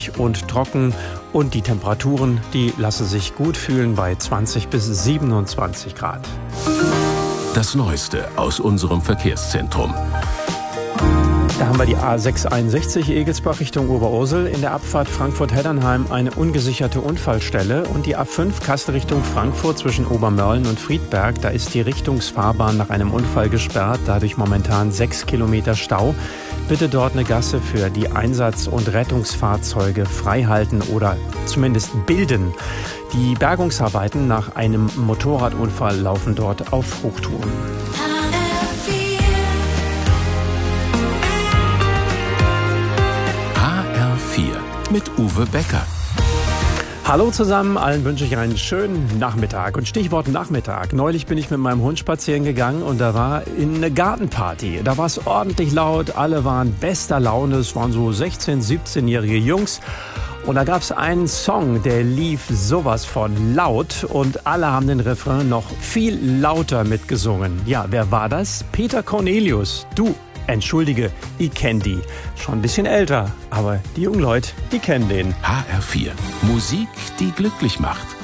und trocken und die Temperaturen, die lassen sich gut fühlen bei 20 bis 27 Grad. Das Neueste aus unserem Verkehrszentrum. Da haben wir die A661 Egelsbach Richtung Oberursel. In der Abfahrt Frankfurt-Heddernheim eine ungesicherte Unfallstelle. Und die A5 Kassel Richtung Frankfurt zwischen Obermörlen und Friedberg. Da ist die Richtungsfahrbahn nach einem Unfall gesperrt. Dadurch momentan 6 Kilometer Stau. Bitte dort eine Gasse für die Einsatz- und Rettungsfahrzeuge freihalten oder zumindest bilden. Die Bergungsarbeiten nach einem Motorradunfall laufen dort auf Hochtouren. Mit Uwe Becker. Hallo zusammen, allen wünsche ich einen schönen Nachmittag. Und Stichwort Nachmittag. Neulich bin ich mit meinem Hund spazieren gegangen und da war eine Gartenparty. Da war es ordentlich laut, alle waren bester Laune. Es waren so 16-, 17-jährige Jungs. Und da gab es einen Song, der lief sowas von laut und alle haben den Refrain noch viel lauter mitgesungen. Ja, wer war das? Peter Cornelius. Du. Entschuldige, ich kenn die. Schon ein bisschen älter, aber die jungen Leute, die kennen den. HR4. Musik, die glücklich macht.